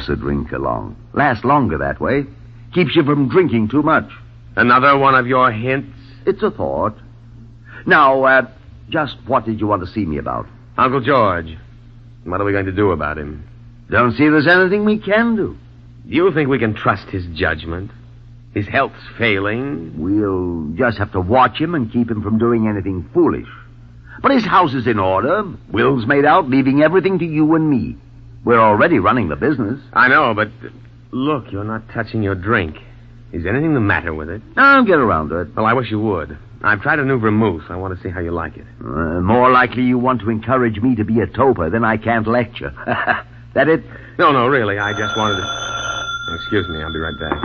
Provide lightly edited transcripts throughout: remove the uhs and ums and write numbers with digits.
pass a drink along. Lasts longer that way. Keeps you from drinking too much. Another one of your hints? It's a thought. Now, just what did you want to see me about? Uncle George. What are we going to do about him? Don't see there's anything we can do. Do you think we can trust his judgment? His health's failing. We'll just have to watch him and keep him from doing anything foolish. But his house is in order. Will's made out, leaving everything to you and me. We're already running the business. I know, but look, you're not touching your drink. Is anything the matter with it? I'll get around to it. Well, I wish you would. I've tried a new vermouth. I want to see how you like it. More likely you want to encourage me to be a toper than I can't lecture. That it? No, really. I just wanted to... Excuse me, I'll be right back.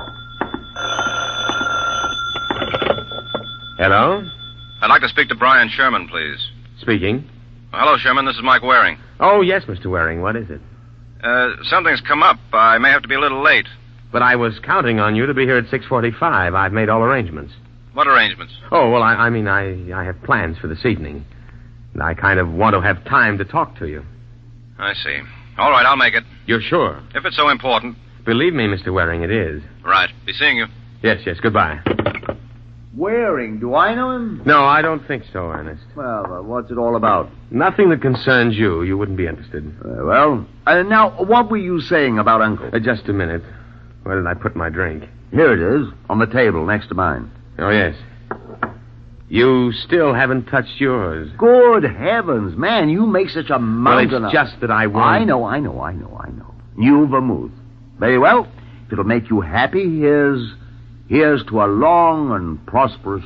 Hello? I'd like to speak to Brian Sherman, please. Speaking. Hello, Sherman. This is Mike Waring. Oh, yes, Mr. Waring. What is it? Something's come up. I may have to be a little late. But I was counting on you to be here at 6:45. I've made all arrangements. What arrangements? Oh, well, I mean, I have plans for this evening. And I kind of want to have time to talk to you. I see. All right, I'll make it. You're sure? If it's so important. Believe me, Mr. Waring, it is. Right. Be seeing you. Yes, goodbye. Waring, do I know him? No, I don't think so, Ernest. Well, what's it all about? Nothing that concerns you. You wouldn't be interested. Now, what were you saying about Uncle? Just a minute. Where did I put my drink? Here it is, on the table next to mine. Oh, yes. You still haven't touched yours. Good heavens, man, you make such a mountain. Well, it's just that I want... I know. New vermouth. Very well. If it'll make you happy, here's to a long and prosperous